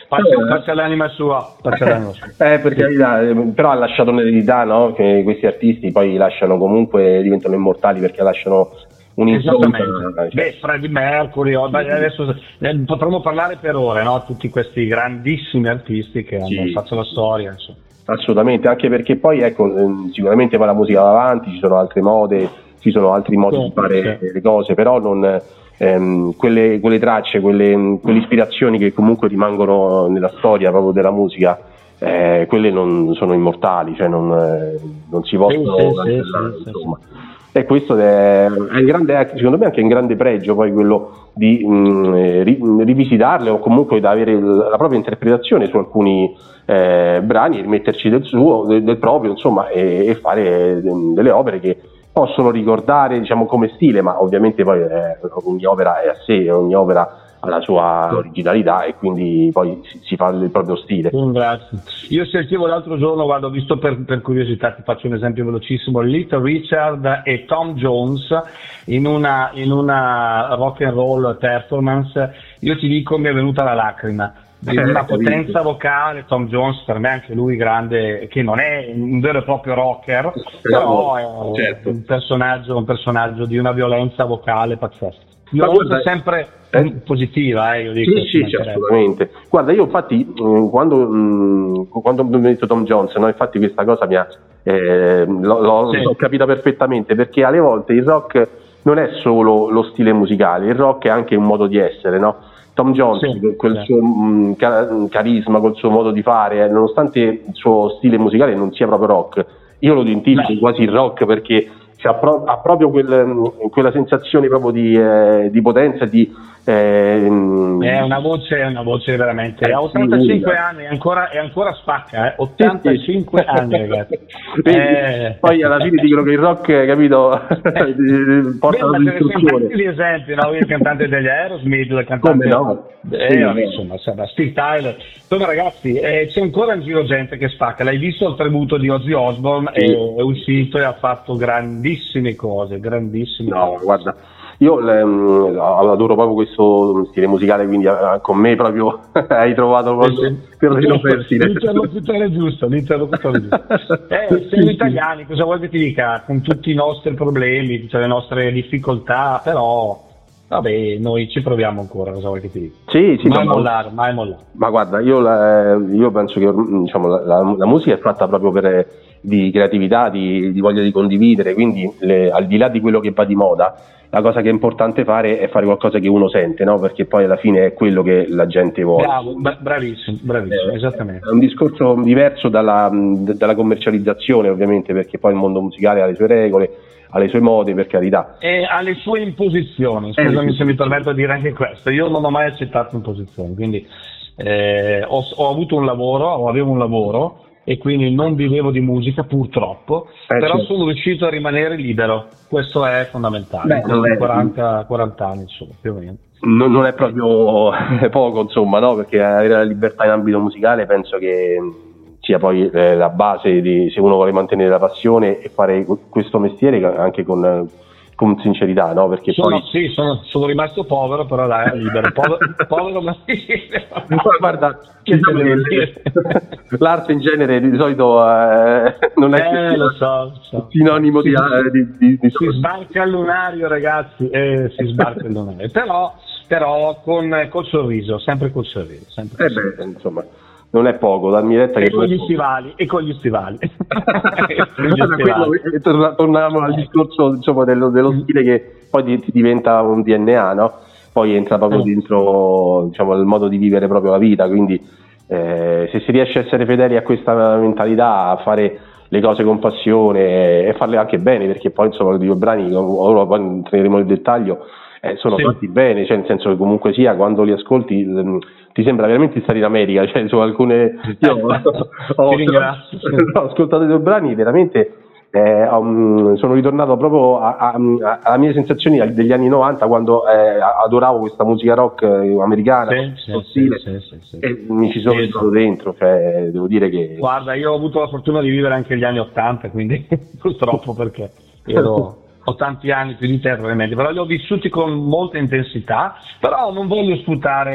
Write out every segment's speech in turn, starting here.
pace all'anima sua, per carità, però ha lasciato un'eredità, no? Che questi artisti poi lasciano comunque, diventano immortali perché lasciano un'impronta. Freddie Mercury, adesso potremmo parlare per ore, no? Tutti questi grandissimi artisti che hanno fatto la storia, insomma. Assolutamente, anche perché poi sicuramente poi la musica va avanti, ci sono altre mode, ci sono altri modi di fare le cose, però non quelle tracce, quelle ispirazioni che comunque rimangono nella storia proprio della musica, quelle non sono immortali, cioè non si possono cancellare, insomma. E questo è un grande, secondo me anche un grande pregio poi quello di rivisitarle o comunque da avere la propria interpretazione su alcuni brani, rimetterci del proprio, insomma, e fare delle opere che possono ricordare, diciamo, come stile, ma ovviamente poi ogni opera è a sé, ogni opera ha la sua originalità e quindi poi si fa il proprio stile. Grazie. Io sentivo l'altro giorno, guarda, ho visto per curiosità, ti faccio un esempio velocissimo, Little Richard e Tom Jones in una rock and roll performance. Io ti dico, mi è venuta la lacrima di una potenza vocale. Tom Jones, per me anche lui grande, che non è un vero e proprio rocker, però è un personaggio di una violenza vocale pazzesca. Io uso sempre positiva, io dico. Sì, assolutamente. Guarda, io infatti quando ho detto Tom Jones, no, infatti questa cosa l'ho capita perfettamente, perché alle volte il rock non è solo lo stile musicale, il rock è anche un modo di essere, no? Tom Jones, quel suo carisma, col suo modo di fare, nonostante il suo stile musicale non sia proprio rock, io lo identifico quasi il rock, perché ha proprio quella sensazione proprio di potenza, è una voce veramente, ha 85 anni e ancora spacca, 85 anni, ragazzi. Poi alla fine dicono che il rock, capito, porta alla distruzione. Gli esempi, no? Il cantante degli Aerosmith, il cantante insomma, Steve Tyler, insomma, ragazzi, c'è ancora in giro gente che spacca. L'hai visto il tributo di Ozzy Osbourne? È uscito e ha fatto grandissime cose. No, guarda, io adoro proprio questo stile musicale, quindi con me proprio hai trovato terreno fertile. L'interlocutore giusto. Siamo italiani, cosa vuoi che ti dica? Con tutti i nostri problemi, cioè le nostre difficoltà, però vabbè, noi ci proviamo ancora, cosa vuoi che ti dica? Sì, mai mollare. Ma guarda, io penso che, diciamo, la musica è fatta proprio di creatività, di voglia di condividere, quindi al di là di quello che va di moda, la cosa che è importante fare è fare qualcosa che uno sente, no? Perché poi alla fine è quello che la gente vuole. Bravissimo, esattamente. È un discorso diverso dalla commercializzazione, ovviamente, perché poi il mondo musicale ha le sue regole, ha le sue mode, per carità. E ha le sue imposizioni, scusami se mi permetto di dire anche questo. Io non ho mai accettato imposizioni, quindi ho avuto un lavoro, avevo un lavoro, e quindi non vivevo di musica, purtroppo, però sono riuscito a rimanere libero, questo è fondamentale. 40 anni, insomma, più o meno. Non è proprio poco, insomma, no? Perché avere la libertà in ambito musicale penso che sia poi la base se uno vuole mantenere la passione e fare questo mestiere anche con sincerità, no? Perché sono rimasto povero, però dai, libero, povero ma guarda, l'arte in genere di solito non è lo so. sinonimo di si sbarca il lunario, ragazzi, si sbarca il lunario, però col sorriso, sempre col sorriso, insomma, non è poco, darmi retta che con gli stivali. Torniamo al discorso, insomma, dello stile che poi ti diventa un DNA, no? Poi entra proprio dentro, diciamo, il modo di vivere proprio la vita, quindi se si riesce a essere fedeli a questa mentalità, a fare le cose con passione e farle anche bene, perché poi, insomma, i due brani, ora poi entreremo nel dettaglio, sono fatti bene, cioè nel senso che comunque sia, quando li ascolti ti sembra veramente stare in America, cioè su alcune ho ascoltato i due brani, veramente sono ritornato proprio alle mie sensazioni degli anni 90, quando adoravo questa musica rock americana, e mi ci sono ritrovato dentro, cioè devo dire che... Guarda, io ho avuto la fortuna di vivere anche gli anni 80, quindi purtroppo, perché ho tanti anni più di te probabilmente, però li ho vissuti con molta intensità, però non voglio sputare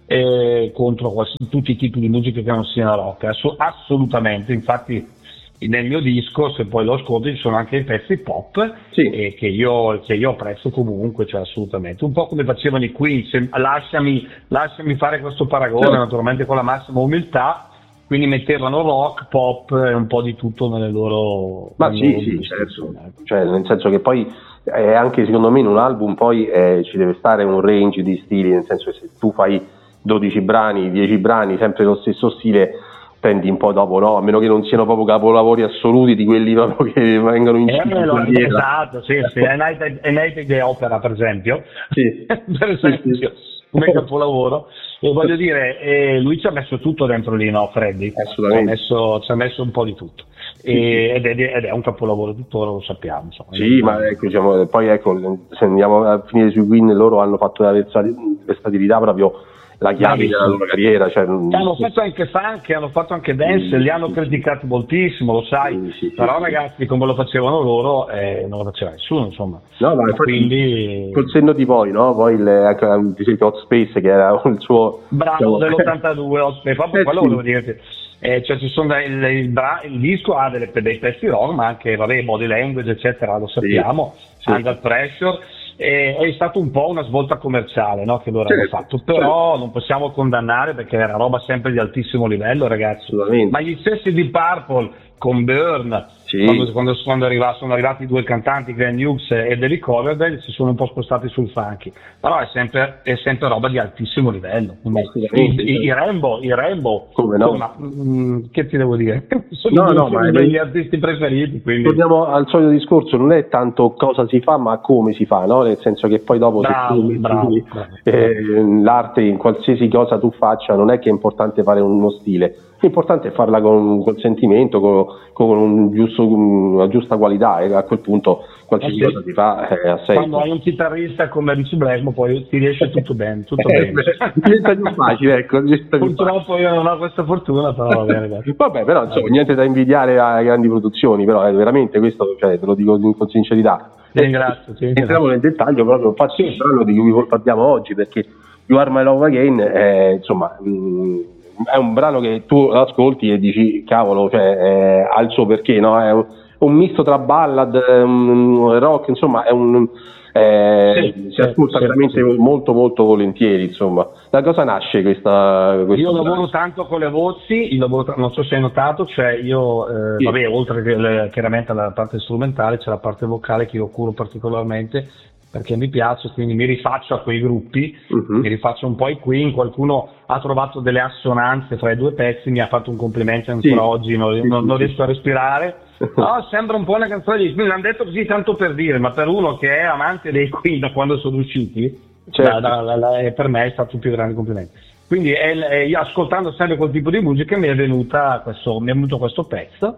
contro tutti i tipi di musica che non siano rock, assolutamente. Infatti nel mio disco, se poi lo ascolti, ci sono anche i pezzi pop, Sì. che io apprezzo comunque, cioè assolutamente. Un po' come facevano i Queen, lasciami fare questo paragone, naturalmente con la massima umiltà, quindi mettevano rock, pop e un po' di tutto nelle loro... Ma sì, certo. Cioè, nel senso che poi anche secondo me in un album poi ci deve stare un range di stili, nel senso che se tu fai 12 brani, 10 brani, sempre lo stesso stile, tendi un po' dopo, no? A meno che non siano proprio capolavori assoluti di quelli proprio che vengono in esatto, sì. A Night the Opera, per esempio, sì. Sì. Come capolavoro. E voglio dire, lui ci ha messo tutto dentro lì, no, Freddy? Assolutamente. Ci ha messo un po' di tutto. Ed è un capolavoro tuttora, lo sappiamo. Insomma. Sì, ma ecco, diciamo, poi ecco, se andiamo a finire sui Queen, loro hanno fatto la versatilità proprio la chiave della loro carriera. Cioè, hanno fatto anche funk, hanno fatto anche dance, li hanno criticati moltissimo, lo sai, però ragazzi, come lo facevano loro, non lo faceva nessuno, insomma. No, ma quindi col senno di poi, no? Poi anche ad esempio Hot Space, che era il suo... Bravo, dell'82, Hot Space, proprio quello volevo dirti. Cioè ci sono il disco ha dei pezzi rock, ma anche body language, eccetera, lo sappiamo, Under Pressure. È stato un po' una svolta commerciale, no, che loro hanno fatto, però non possiamo condannare, perché era roba sempre di altissimo livello, ragazzi. Ma gli stessi di Purple con Burn, quando sono arrivati i due cantanti, Glenn Hughes e David Coverdale, si sono un po' spostati sul funky, però è sempre roba di altissimo livello. I Rainbow, come no? Insomma, che ti devo dire? Sono i miei artisti preferiti. Quindi. Torniamo al solito discorso, non è tanto cosa si fa, ma come si fa, no? Nel senso che poi dopo l'arte, in qualsiasi cosa tu faccia, non è che è importante fare uno stile, è importante farla con sentimento, con una giusta qualità, e a quel punto qualsiasi cosa si fa ha senso. Quando hai un chitarrista come Richie Blackmore, poi ti riesce tutto bene, diventa più facile, ecco. Purtroppo io non ho questa fortuna, però va bene. Vabbè, però insomma, niente da invidiare alle grandi produzioni, però è veramente questo, cioè, te lo dico con sincerità. Ti ringrazio. Entriamo nel dettaglio proprio, infatti il brano di cui parliamo oggi, perché You Are My Love Again insomma è un brano che tu ascolti e dici cavolo, cioè ha il suo perché, no? È un misto tra ballad, rock, insomma è si ascolta veramente molto molto volentieri, insomma. Da cosa nasce questa Io lavoro tanto con le voci, non so se hai notato, cioè io oltre che chiaramente alla parte strumentale c'è la parte vocale che io curo particolarmente, perché mi piace, quindi mi rifaccio a quei gruppi, mi rifaccio un po' ai Queen. Qualcuno ha trovato delle assonanze fra i due pezzi, mi ha fatto un complimento ancora oggi, non riesco a respirare. No, sembra un po' una canzone di Queen, l'hanno detto così tanto per dire, ma per uno che è amante dei Queen da quando sono usciti, per me è stato un più grande complimento. Quindi io, ascoltando sempre quel tipo di musica, mi è venuto questo pezzo.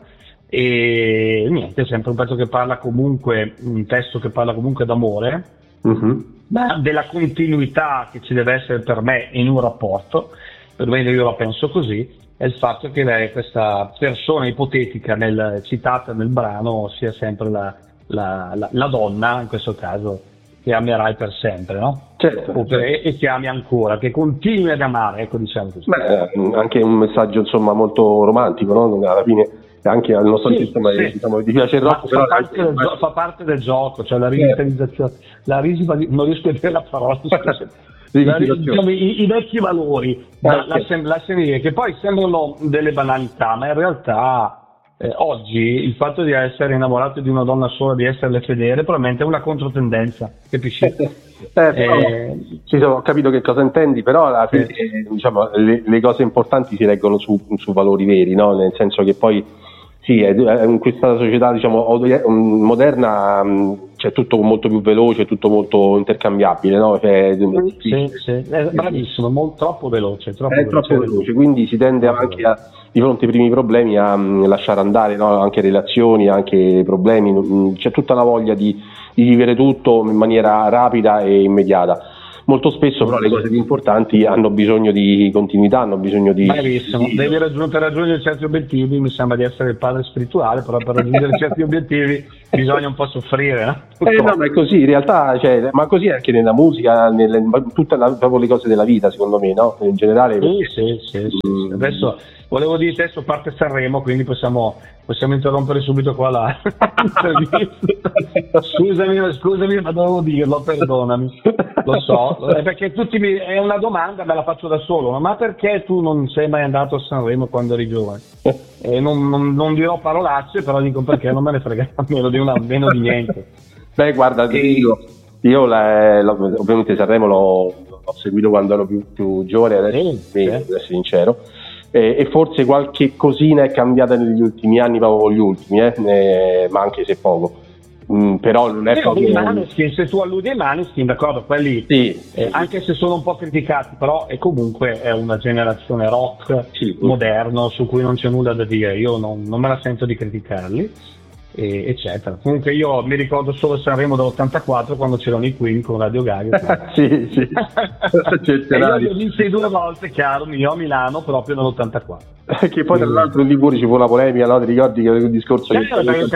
E niente, sempre un pezzo che parla comunque, un testo che parla comunque d'amore, ma della continuità che ci deve essere per me in un rapporto, perlomeno io la penso così, è il fatto che questa persona ipotetica citata nel brano sia sempre la donna, in questo caso, che amerai per sempre, no? Certo. E che ami ancora, che continui ad amare, ecco, diciamo così. Beh, anche un messaggio insomma molto romantico, no? Alla fine anche al nostro sistema diciamo, ti piace il rock, però fa parte del gioco, cioè la rivitalizzazione, non riesco a dire la parola, diciamo, i vecchi valori, lasciami dire, che poi sembrano delle banalità, ma in realtà oggi il fatto di essere innamorato di una donna sola, di esserle fedele, probabilmente è una controtendenza, capisci? Ho capito che cosa intendi, però alla fine diciamo, le cose importanti si reggono su valori veri, no? Nel senso che poi in questa società diciamo moderna c'è tutto molto più veloce, tutto molto intercambiabile, no? È bravissimo, troppo veloce, quindi si tende anche di fronte ai primi problemi a lasciare andare, no? Anche relazioni, anche problemi, c'è tutta la voglia di vivere tutto in maniera rapida e immediata. molto spesso però le cose più importanti hanno bisogno di continuità, hanno bisogno di... Bravissimo, per raggiungere certi obiettivi, mi sembra di essere il padre spirituale, però per raggiungere certi obiettivi bisogna un po' soffrire, no? No, ma è così, in realtà, cioè, ma così anche nella musica, tutte proprio le cose della vita, secondo me, no? In generale. Sì. Adesso volevo dire, adesso parte Sanremo, quindi possiamo interrompere subito qua la scusami, ma dovevo dirlo, perdonami. Lo so, è perché è una domanda, me la faccio da solo, ma perché tu non sei mai andato a Sanremo quando eri giovane? E non dirò parolacce, però dico perché non me ne frega meno di niente. Beh, guarda, io ovviamente Sanremo l'ho seguito quando ero più giovane, adesso devo essere sincero, e forse qualche cosina è cambiata negli ultimi anni, proprio gli ultimi, ma anche se poco. Però non è proprio... se tu alludi ai Maneskin, d'accordo, quelli anche se sono un po' criticati, però comunque è una generazione rock moderno su cui non c'è nulla da dire, io non me la sento di criticarli, eccetera. Comunque io mi ricordo solo Sanremo dell'84 quando c'erano i Queen con Radio Gaga. sì. E io li ho visti 2 volte, chiaro, io a Milano proprio nell'84. Che poi tra l'altro in Liguori ci fu una polemica, no? Ti ricordi che era un discorso lui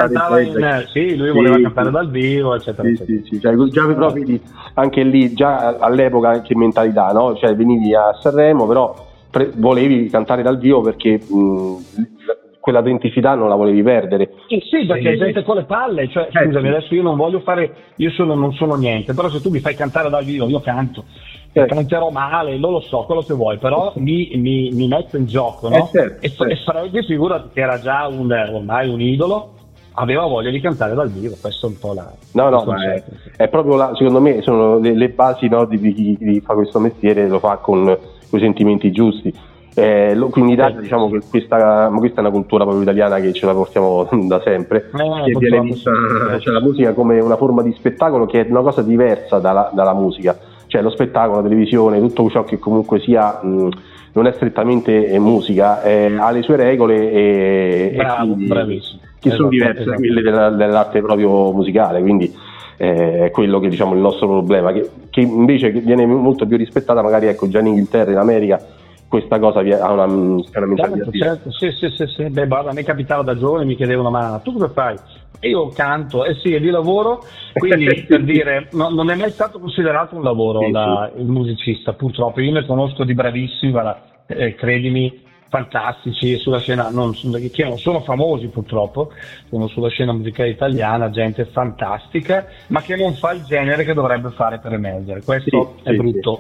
voleva cantare dal vivo, eccetera. Sì. Cioè, già proprio anche lì, già all'epoca, che mentalità, no? Cioè venivi a Sanremo, però volevi cantare dal vivo perché quella autenticità non la volevi perdere. Sì, perché gente con le palle, cioè scusami, adesso io non voglio fare, non sono niente, però se tu mi fai cantare dal vivo, io canto. Canterò male, non lo so, quello che vuoi, però mi metto in gioco, no? E Freddy, figurati che era già ormai un idolo, aveva voglia di cantare dal vivo, questo è un po' la... No, ma è proprio secondo me sono le basi, no, di chi fa questo mestiere, lo fa con i sentimenti giusti. Qui in Italia diciamo che questa è una cultura proprio italiana che ce la portiamo da sempre, che viene vista, cioè, la musica come una forma di spettacolo che è una cosa diversa dalla musica. Cioè lo spettacolo, la televisione, tutto ciò che comunque sia non è strettamente musica, ha le sue regole bravissimo, che sono diverse da quelle dell'arte proprio musicale, quindi è quello che diciamo il nostro problema, che invece viene molto più rispettata magari già in Inghilterra, in America questa cosa ha una mentalità. Certo. Sì. Beh, guarda, a me capitava da giovane, mi chiedevano ma tu cosa fai? E io canto, e di lavoro, quindi per dire, non è mai stato considerato un lavoro il musicista, purtroppo. Io ne conosco di bravissimi, credimi, fantastici sulla scena, che non sono famosi purtroppo, sono sulla scena musicale italiana, gente fantastica, ma che non fa il genere che dovrebbe fare per emergere. Questo è brutto.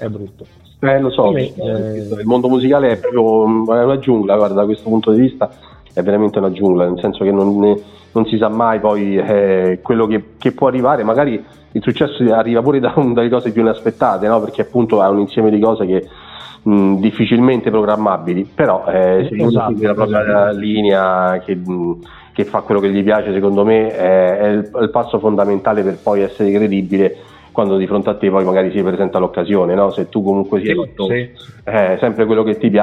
Lo so, il mondo musicale è proprio una giungla, guarda, da questo punto di vista è veramente una giungla, nel senso che non si sa mai poi quello che può arrivare, magari il successo arriva pure dalle cose più inaspettate, no? Perché appunto è un insieme di cose che difficilmente programmabili, però se uno segue la propria linea che fa quello che gli piace, secondo me è il passo fondamentale per poi essere credibile quando di fronte a te poi magari si presenta l'occasione, no? Se tu comunque sei sempre quello che ti piace,